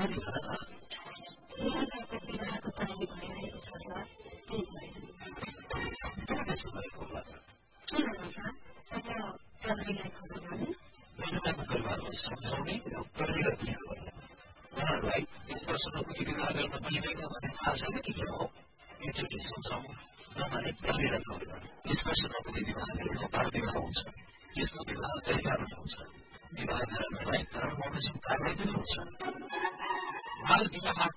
पनि भन न यहाँको विवाहको तयारी भइरहेको छ सर त्यही भएर किन त्यसो भएको होला के भन्नु छ तपाईँ प्रहरीलाई खबर गर्ने महिलाको परिवारलाई सम्झाउने र प्रहरीलाई पनि खबर गर्ने उहाँहरूलाई 20 वर्ष नपुगी विवाह गर्न पाइँदैन भन्ने थाहा छैन कि के हो एकचोटि सम्झाउनु नमाने प्रहरीलाई खबर गर्ने 20 वर्ष नपुगी विवाह गरेको बाल विवाह हुन्छ त्यसको विवाह गैर कानुनी हुन्छ विवाह गराउनलाई कारण बमोजिम कारवाही पनि हुन्छ बाल विवाह